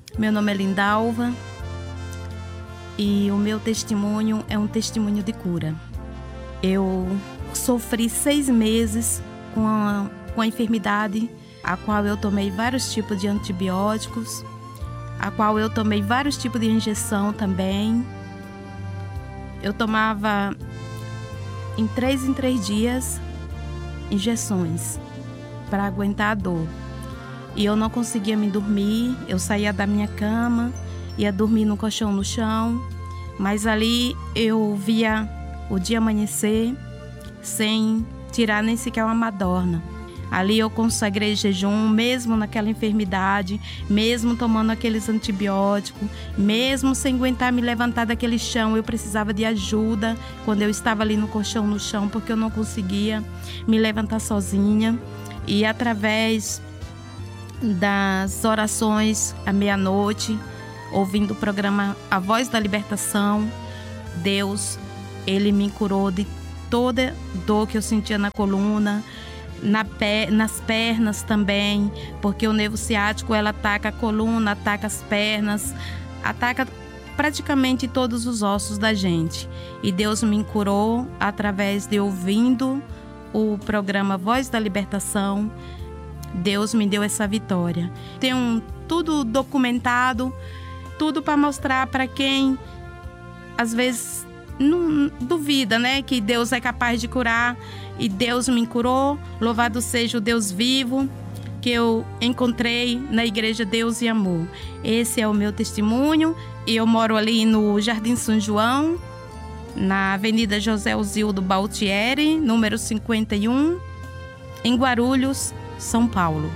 Meu nome é Lindalva e o meu testemunho é um testemunho de cura. Eu sofri 6 meses com a enfermidade, a qual eu tomei vários tipos de antibióticos, a qual eu tomei vários tipos de injeção também. Eu tomava em 3 dias injeções para aguentar a dor. E eu não conseguia me dormir, eu saía da minha cama, ia dormir no colchão no chão, mas ali eu via o dia amanhecer sem tirar nem sequer uma madorna. Ali eu consagrei jejum, mesmo naquela enfermidade, mesmo tomando aqueles antibióticos, mesmo sem aguentar me levantar daquele chão. Eu precisava de ajuda quando eu estava ali no colchão no chão, porque eu não conseguia me levantar sozinha. E através das orações à meia-noite, ouvindo o programa A Voz da Libertação, Deus, Ele me curou de toda dor que eu sentia na coluna, nas pernas também, porque o nervo ciático, ela ataca a coluna, ataca as pernas, ataca praticamente todos os ossos da gente. E Deus me curou através de ouvindo o programa Voz da Libertação. Deus me deu essa vitória. Tenho tudo documentado, tudo para mostrar para quem às vezes não duvida, né, que Deus é capaz de curar. E Deus me curou. Louvado seja o Deus vivo que eu encontrei na Igreja Deus e Amor. Esse é o meu testemunho. E eu moro ali no Jardim São João, na Avenida José Osildo Baltieri, número 51, em Guarulhos, São Paulo.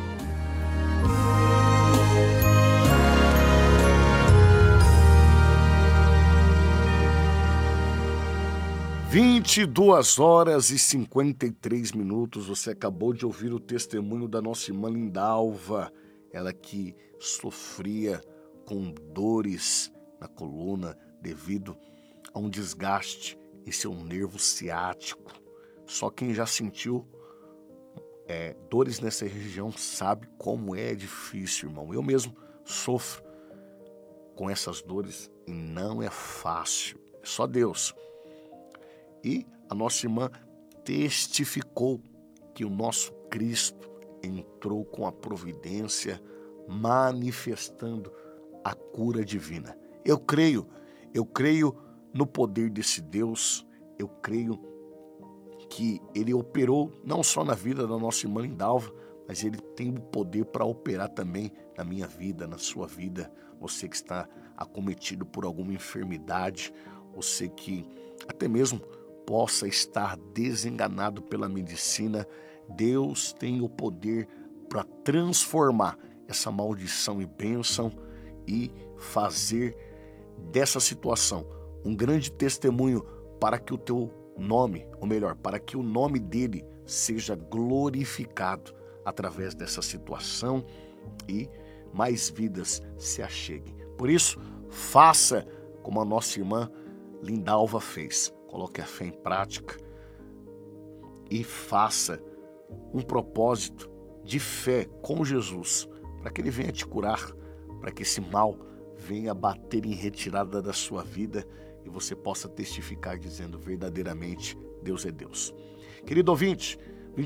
Às 22h53. Você acabou de ouvir o testemunho da nossa irmã Lindalva. Ela que sofria com dores na coluna devido a um desgaste em seu nervo ciático. Só quem já sentiu dores nessa região sabe como é difícil, irmão. Eu mesmo sofro com essas dores e não é fácil. É só Deus. E a nossa irmã testificou que o nosso Cristo entrou com a providência, manifestando a cura divina. Eu creio no poder desse Deus. Eu creio que Ele operou não só na vida da nossa irmã Lindalva, mas Ele tem o poder para operar também na minha vida, na sua vida. Você que está acometido por alguma enfermidade, você que até mesmo possa estar desenganado pela medicina, Deus tem o poder para transformar essa maldição em bênção e fazer dessa situação um grande testemunho para que o teu nome, ou melhor, para que o nome dele seja glorificado através dessa situação e mais vidas se acheguem. Por isso, faça como a nossa irmã Lindalva fez. Coloque a fé em prática e faça um propósito de fé com Jesus, para que Ele venha te curar, para que esse mal venha bater em retirada da sua vida e você possa testificar dizendo verdadeiramente Deus é Deus. Querido ouvinte,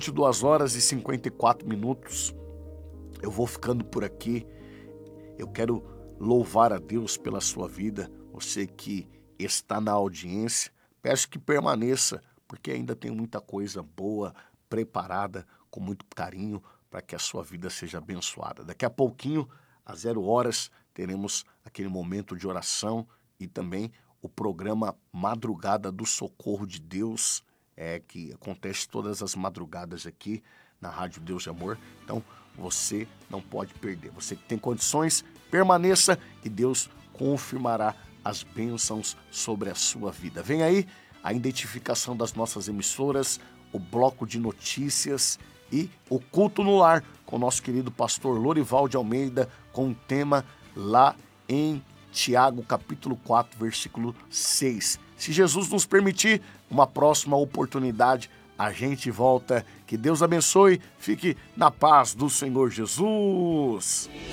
22h54. Eu vou ficando por aqui. Eu quero louvar a Deus pela sua vida, você que está na audiência. Peço que permaneça, porque ainda tem muita coisa boa preparada com muito carinho para que a sua vida seja abençoada. Daqui a pouquinho, às 0h, teremos aquele momento de oração e também o programa Madrugada do Socorro de Deus, que acontece todas as madrugadas aqui na Rádio Deus de Amor. Então, você não pode perder. Você que tem condições, permaneça e Deus confirmará as bênçãos sobre a sua vida. Vem aí a identificação das nossas emissoras, o bloco de notícias e o culto no lar com o nosso querido pastor Lorival de Almeida, com um tema lá em Tiago, capítulo 4, versículo 6. Se Jesus nos permitir, uma próxima oportunidade, a gente volta. Que Deus abençoe. Fique na paz do Senhor Jesus.